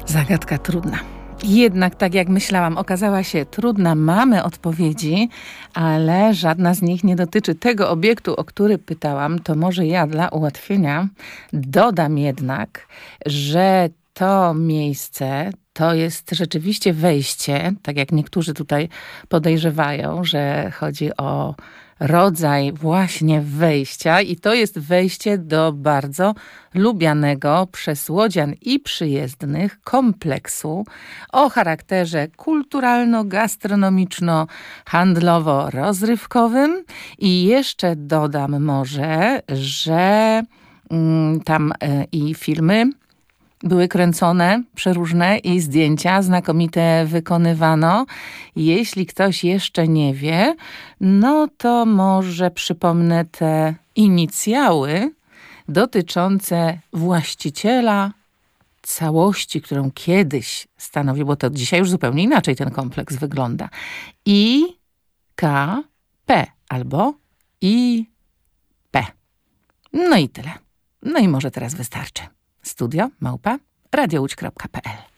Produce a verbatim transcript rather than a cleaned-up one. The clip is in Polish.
Zagadka trudna. Jednak, tak jak myślałam, okazała się trudna. Mamy odpowiedzi, ale żadna z nich nie dotyczy tego obiektu, o który pytałam. To może ja dla ułatwienia dodam jednak, że to miejsce to jest rzeczywiście wejście, tak jak niektórzy tutaj podejrzewają, że chodzi o rodzaj właśnie wejścia i to jest wejście do bardzo lubianego przez łodzian i przyjezdnych kompleksu o charakterze kulturalno-gastronomiczno-handlowo-rozrywkowym i jeszcze dodam może, że mm, tam y, i filmy były kręcone przeróżne i zdjęcia znakomite wykonywano. Jeśli ktoś jeszcze nie wie, no to może przypomnę te inicjały dotyczące właściciela całości, którą kiedyś stanowił, bo to dzisiaj już zupełnie inaczej ten kompleks wygląda. I K P albo I P. No i tyle. No i może teraz wystarczy. Studio małpa radiołódź kropka p l